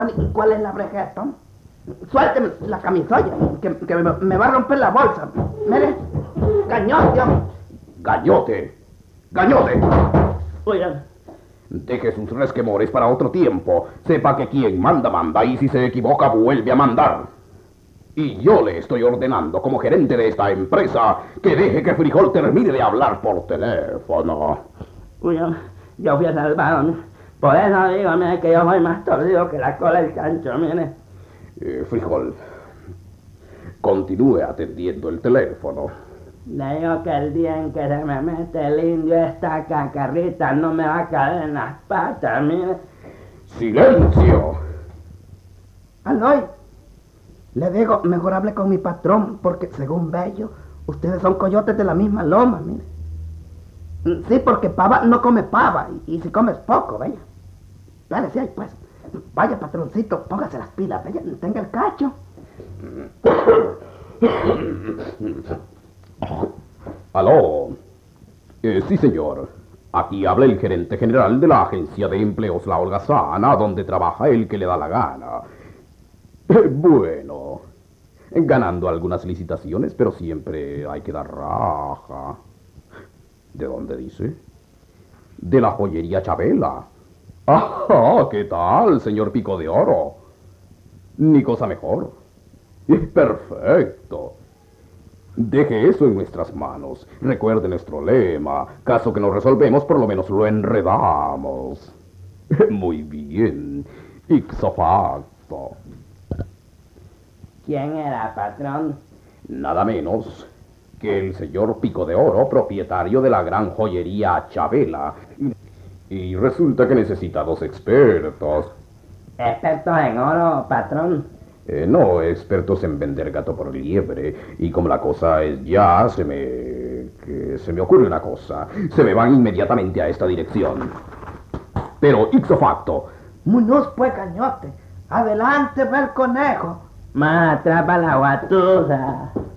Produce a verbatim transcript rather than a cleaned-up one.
¿Cuál es la bregueta? Suélteme la camisola, que, que me, me va a romper la bolsa. Mire, gañote. Gañote, gañote. Oigan. Deje sus resquemores para otro tiempo. Sepa que quien manda, manda, y si se equivoca, vuelve a mandar. Y yo le estoy ordenando, como gerente de esta empresa, que deje que Frijol termine de hablar por teléfono. Oigan, yo fui a salvarme. Por eso digo, mire, que yo soy más torcido que la cola del chancho, mire. Eh, Frijol, continúe atendiendo el teléfono. Le digo que el día en que se me mete el indio esta cacarrita no me va a caer en las patas, mire. ¡Silencio! Aloy, le digo, mejor hable con mi patrón, porque según Bello, ustedes son coyotes de la misma loma, mire. Sí, porque pava no come pava, y, y si comes poco, vaya. Dale, sí, pues. Vaya, patroncito, póngase las pilas, vaya, tenga el cacho. Aló. Eh, sí, señor. Aquí habla el gerente general de la agencia de empleos La Holgazana, donde trabaja el que le da la gana. Eh, bueno, ganando algunas licitaciones, pero siempre hay que dar raja. ¿De dónde dice? De la joyería Chabela. ¡Ah! ¿Qué tal, señor Pico de Oro? Ni cosa mejor. Perfecto. Deje eso en nuestras manos. Recuerde nuestro lema. Caso que no resolvemos, por lo menos lo enredamos. Muy bien. Ipso facto. ¿Quién era, patrón? Nada menos que el señor Pico de Oro, propietario de la gran joyería Chabela. Y resulta que necesita dos expertos. ¿Expertos en oro, patrón? Eh, no, expertos en vender gato por liebre. Y como la cosa es ya, se me... que se me ocurre una cosa. Se me van inmediatamente a esta dirección. Pero, ipso facto. Muñoz, pues, cañote. Adelante, ve el conejo. Más atrapa la guatusa.